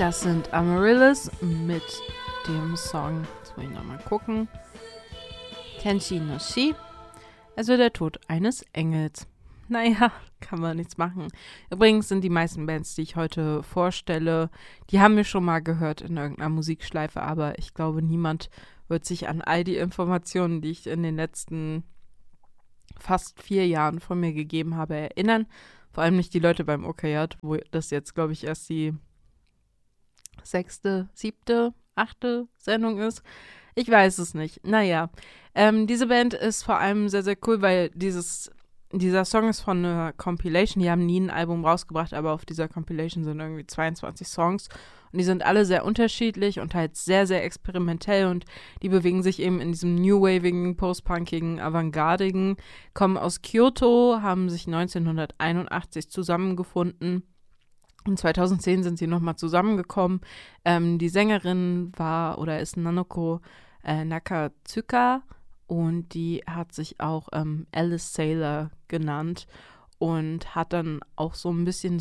Das sind Amaryllis mit dem Song, jetzt muss ich nochmal gucken, Tenshi no Shi, also der Tod eines Engels. Naja, kann man nichts machen. Übrigens sind die meisten Bands, die ich heute vorstelle, die haben wir schon mal gehört in irgendeiner Musikschleife, aber ich glaube, niemand wird sich an all die Informationen, die ich in den letzten fast 4 Jahren von mir gegeben habe, erinnern. Vor allem nicht die Leute beim OKJ, wo das jetzt, glaube ich, erst die 6., 7., 8. Sendung ist. Ich weiß es nicht. Naja, diese Band ist vor allem sehr, sehr cool, weil dieser Song ist von einer Compilation. Die haben nie ein Album rausgebracht, aber auf dieser Compilation sind irgendwie 22 Songs. Und die sind alle sehr unterschiedlich und halt sehr, sehr experimentell. Und die bewegen sich eben in diesem New-Wavigen, Post-Punkigen, Avantgardigen, kommen aus Kyoto, haben sich 1981 zusammengefunden. Und 2010 sind sie nochmal zusammengekommen. Die Sängerin war oder ist Nanoko Nakatsuka und die hat sich auch Alice Sailor genannt und hat dann auch so ein bisschen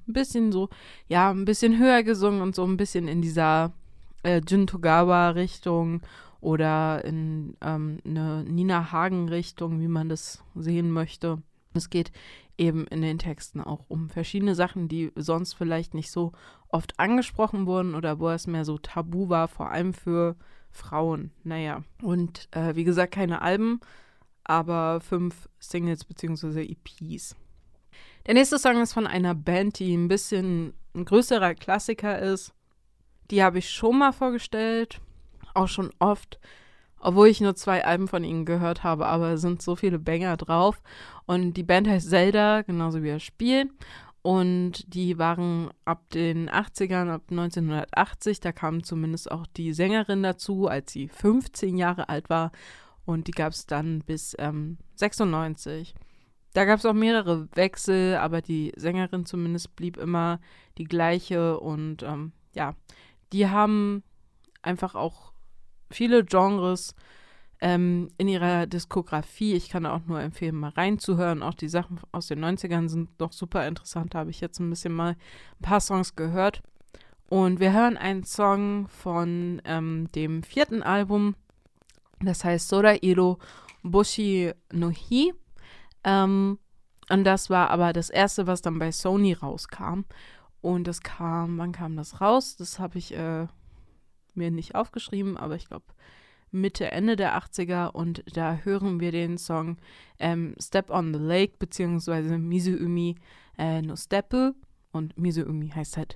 höher gesungen und so ein bisschen in dieser Jun Togawa-Richtung oder in eine Nina Hagen-Richtung, wie man das sehen möchte. Es geht eben in den Texten auch um verschiedene Sachen, die sonst vielleicht nicht so oft angesprochen wurden oder wo es mehr so tabu war, vor allem für Frauen. Naja, und wie gesagt, keine Alben, aber 5 Singles bzw. EPs. Der nächste Song ist von einer Band, die ein bisschen ein größerer Klassiker ist. Die habe ich schon mal vorgestellt, auch schon oft, obwohl ich nur 2 Alben von ihnen gehört habe, aber es sind so viele Banger drauf. Und die Band heißt Zelda, genauso wie das Spiel. Und die waren ab den 80ern, ab 1980, da kam zumindest auch die Sängerin dazu, als sie 15 Jahre alt war. Und die gab es dann bis 96. Da gab es auch mehrere Wechsel, aber die Sängerin zumindest blieb immer die gleiche. Und die haben einfach auch viele Genres in ihrer Diskografie. Ich kann auch nur empfehlen, mal reinzuhören. Auch die Sachen aus den 90ern sind doch super interessant. Da habe ich jetzt ein paar Songs gehört. Und wir hören einen Song von dem 4. Album. Das heißt Sorairo Boshi no Hi. Und das war aber das erste, was dann bei Sony rauskam. Und wann kam das raus? Das habe ich mir nicht aufgeschrieben, aber ich glaube Mitte, Ende der 80er und da hören wir den Song Step on the Lake beziehungsweise Mizu-umi no Steppe und Mizu-umi heißt halt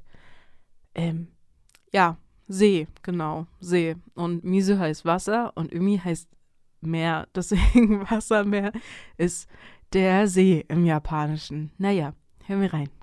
See, genau, See und Mizu heißt Wasser und Umi heißt Meer, deswegen Wassermeer ist der See im Japanischen. Naja, hören wir rein.